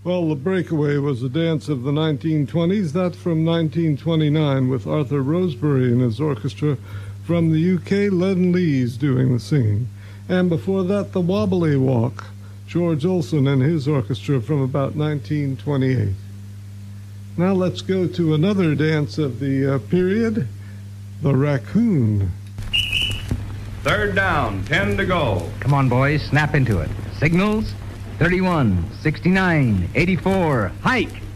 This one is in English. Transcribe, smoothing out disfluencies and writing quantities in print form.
Well, the breakaway was a dance of the 1920s. That's from 1929 with Arthur Rosebery and his orchestra. From the UK, Len Lees doing the singing. And before that, the Wobbly Walk, George Olsen and his orchestra from about 1928. Now let's go to another dance of the period, the Raccoon. Third down, 10 to go. Come on, boys, snap into it. Signals, 31, 69, 84, hike.